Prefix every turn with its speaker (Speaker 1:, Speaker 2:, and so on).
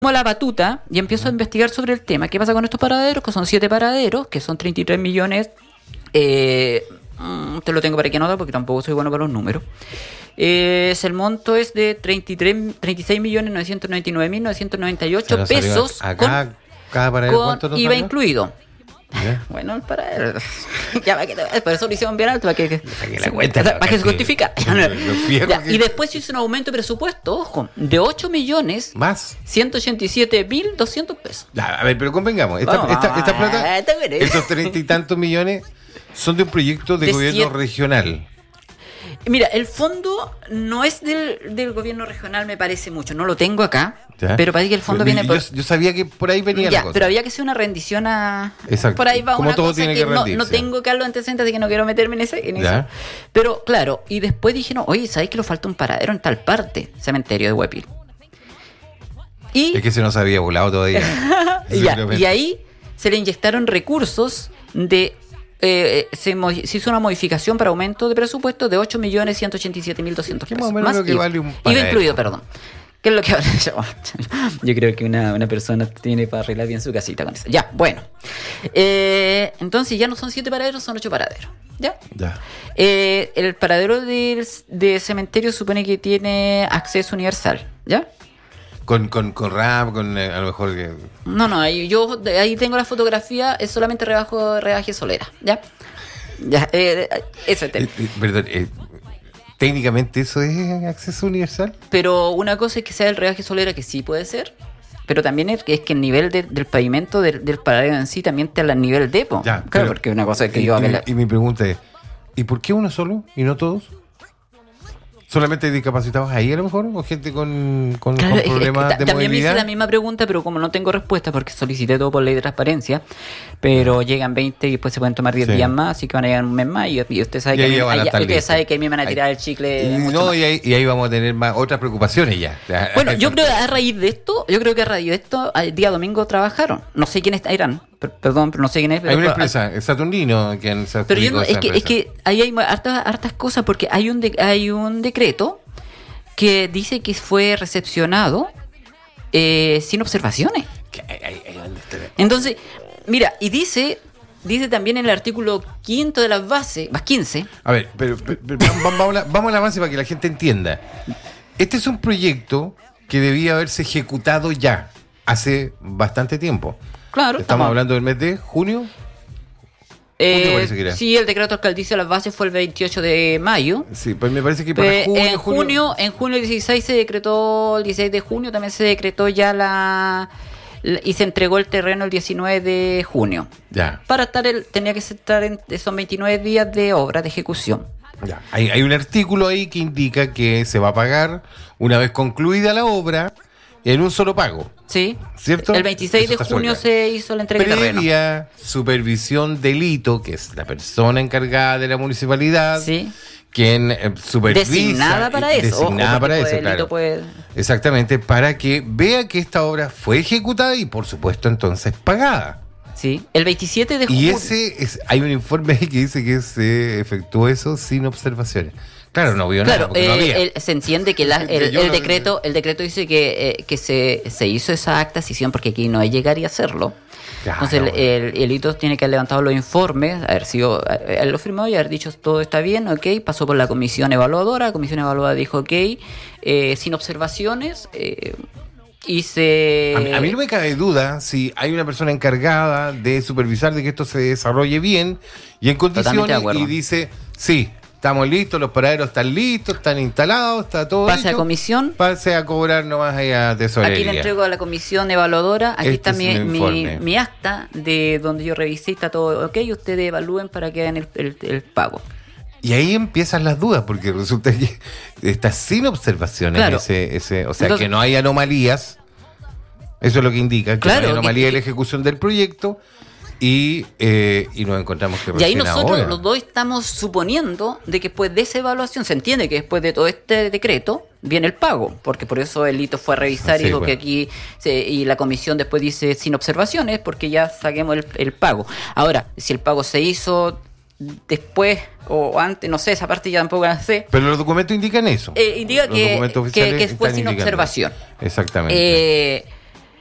Speaker 1: la batuta y empiezo a investigar sobre el tema. ¿Qué pasa con estos paraderos? Que son 7 paraderos, que son 33 millones. Te lo tengo para que anotar porque tampoco soy bueno para los números. El monto es de 36.999.998 pesos.
Speaker 2: Acá, cada paradero, ¿cuánto
Speaker 1: con
Speaker 2: nos
Speaker 1: IVA
Speaker 2: salió?
Speaker 1: incluido.
Speaker 2: ¿Ya?
Speaker 1: Bueno, el paradero. Ya, por eso lo hicieron bien alto, para que
Speaker 2: la cuenta,
Speaker 1: para que se justifica.
Speaker 2: fierros
Speaker 1: Y después se hizo un aumento de presupuesto, ojo, de 8.187.200
Speaker 2: más.
Speaker 1: pesos.
Speaker 2: Ya, a ver, pero convengamos, esta plata, estos 30 y tantos millones, son de un proyecto de gobierno regional.
Speaker 1: Mira, el fondo no es del gobierno regional, me parece mucho. No lo tengo acá,
Speaker 2: ¿Ya?
Speaker 1: pero parece que el fondo viene por...
Speaker 2: Yo sabía que por ahí venía la
Speaker 1: Ya,
Speaker 2: cosa.
Speaker 1: pero había que hacer una rendición a...
Speaker 2: Exacto.
Speaker 1: Por ahí va
Speaker 2: Como
Speaker 1: una
Speaker 2: todo
Speaker 1: cosa
Speaker 2: tiene
Speaker 1: que
Speaker 2: que rendirse.
Speaker 1: no tengo, Carlos, antecedentes, así que no quiero meterme en eso.
Speaker 2: Ya.
Speaker 1: Pero, claro, y después dijeron, oye, ¿sabes que nos falta un paradero en tal parte? Cementerio de Huepil. Y...
Speaker 2: Es que se nos había volado todavía.
Speaker 1: y ahí se le inyectaron recursos de... se hizo una modificación para aumento de presupuesto de 8.187.200 pesos.
Speaker 2: Que más o menos lo que vale un
Speaker 1: IVA
Speaker 2: paradero.
Speaker 1: incluido, perdón. ¿Qué es lo que vale? Yo creo que una persona tiene para arreglar bien su casita con eso. Ya, bueno. Entonces ya no son 7 paraderos, son 8 paraderos. ¿Ya?
Speaker 2: Ya.
Speaker 1: El paradero de cementerio supone que tiene acceso universal. ¿Ya?
Speaker 2: Con rap, con a lo mejor que...
Speaker 1: No, ahí tengo la fotografía, es solamente rebaje solera, ¿ya? Ya, eso es.
Speaker 2: Perdón, técnicamente eso es acceso universal.
Speaker 1: Pero una cosa es que sea el rebaje solera, que sí puede ser, pero también es que el nivel del pavimento del paradero en sí también está al nivel de EPO.
Speaker 2: Ya,
Speaker 1: Claro, porque una cosa es que yo haga
Speaker 2: y mi pregunta es, ¿y por qué uno solo y no todos? ¿Solamente hay discapacitados ahí a lo mejor? ¿O gente con
Speaker 1: Claro, es que
Speaker 2: problemas de
Speaker 1: también me hice
Speaker 2: movilidad?
Speaker 1: la misma pregunta, pero como no tengo respuesta, porque solicité todo por ley de transparencia, pero llegan 20 y después se pueden tomar 10
Speaker 2: Sí.
Speaker 1: días más, así que van a llegar un mes más, y usted sabe
Speaker 2: Y
Speaker 1: que
Speaker 2: ahí van a estar
Speaker 1: usted
Speaker 2: listos.
Speaker 1: sabe que a mí me van a tirar el chicle. mucho
Speaker 2: No,
Speaker 1: más.
Speaker 2: y ahí vamos a tener más otras preocupaciones ya.
Speaker 1: Bueno, yo creo que a raíz de esto, el día domingo trabajaron. No sé quiénes eran, perdón, pero no sé quién es.
Speaker 2: Hay una empresa, Saturnino, que se
Speaker 1: Pero yo
Speaker 2: adjudicó
Speaker 1: no,
Speaker 2: esa
Speaker 1: es
Speaker 2: empresa.
Speaker 1: que ahí hay hartas cosas, porque hay un decreto que dice que fue recepcionado sin observaciones.
Speaker 2: ¿Dónde está?
Speaker 1: Entonces, mira, y dice también en el artículo 5 de las bases, más 15.
Speaker 2: A ver, pero vamos a la base para que la gente entienda. Este es un proyecto que debía haberse ejecutado ya, hace bastante tiempo.
Speaker 1: Claro,
Speaker 2: Estamos hablando del mes de junio. Parece que era.
Speaker 1: Sí, el decreto alcaldicio de las bases fue el 28 de mayo.
Speaker 2: Sí, pues me parece que para
Speaker 1: En
Speaker 2: junio...
Speaker 1: junio 16 se decretó, el 16 de junio también se decretó ya y se entregó el terreno el 19 de junio.
Speaker 2: Ya.
Speaker 1: Para tenía que estar en esos 29 días de obra, de ejecución.
Speaker 2: Ya. Hay un artículo ahí que indica que se va a pagar una vez concluida la obra en un solo pago.
Speaker 1: Sí.
Speaker 2: ¿Cierto?
Speaker 1: El 26
Speaker 2: Eso
Speaker 1: de
Speaker 2: está
Speaker 1: junio
Speaker 2: súper claro.
Speaker 1: se hizo la entrega de terreno.
Speaker 2: Previa supervisión delito, que es la persona encargada de la municipalidad,
Speaker 1: Sí.
Speaker 2: quien supervisa.
Speaker 1: Designada para eso.
Speaker 2: Designada
Speaker 1: Ojo,
Speaker 2: para
Speaker 1: porque
Speaker 2: eso,
Speaker 1: el delito
Speaker 2: claro.
Speaker 1: puede-
Speaker 2: Exactamente, para que vea que esta obra fue ejecutada y por supuesto entonces pagada.
Speaker 1: Sí. El 27 de
Speaker 2: Y
Speaker 1: junio.
Speaker 2: hay un informe ahí que dice que se efectuó eso sin observaciones. Claro, no vio nada,
Speaker 1: Claro,
Speaker 2: porque no había.
Speaker 1: se entiende que el decreto dice que se hizo esa acta de decisión porque aquí no hay llegar y hacerlo.
Speaker 2: Claro,
Speaker 1: Entonces
Speaker 2: bueno.
Speaker 1: el hito tiene que haber levantado los informes, él lo firmó y haber dicho todo está bien, ok, pasó por la comisión evaluadora, la comisión evaluadora dijo ok, sin observaciones, y se...
Speaker 2: A mí no me cabe duda si hay una persona encargada de supervisar de que esto se desarrolle bien y en
Speaker 1: Totalmente de
Speaker 2: condiciones
Speaker 1: acuerdo.
Speaker 2: y dice, sí, estamos listos, los paraderos están listos, están instalados, está todo
Speaker 1: Pase a
Speaker 2: listo,
Speaker 1: comisión.
Speaker 2: pase a cobrar nomás ahí a tesorería.
Speaker 1: Aquí le entrego a la comisión evaluadora. Aquí
Speaker 2: Este
Speaker 1: está
Speaker 2: es un informe.
Speaker 1: mi acta de donde yo revisé, está todo ok. Ustedes evalúen para que hagan el pago.
Speaker 2: Y ahí empiezan las dudas, porque resulta que está sin observaciones
Speaker 1: Claro.
Speaker 2: o sea,
Speaker 1: Entonces-
Speaker 2: que no hay anomalías. Eso es lo que indica, que
Speaker 1: Claro,
Speaker 2: no hay anomalía
Speaker 1: y-
Speaker 2: en la ejecución del proyecto y nos encontramos que
Speaker 1: Y ahí
Speaker 2: recién
Speaker 1: nosotros
Speaker 2: ahora.
Speaker 1: los dos estamos suponiendo de que después de esa evaluación se entiende que después de todo este decreto viene el pago, porque por eso el hito fue a revisar
Speaker 2: Sí,
Speaker 1: y dijo
Speaker 2: bueno.
Speaker 1: que aquí y la comisión después dice sin observaciones porque ya saquemos el pago. Ahora, si el pago se hizo después o antes, no sé, esa parte ya tampoco la sé.
Speaker 2: Pero los documentos indican eso.
Speaker 1: Indica
Speaker 2: Los
Speaker 1: que
Speaker 2: documentos oficiales
Speaker 1: fue
Speaker 2: están
Speaker 1: sin
Speaker 2: indicando
Speaker 1: observación.
Speaker 2: eso. Exactamente.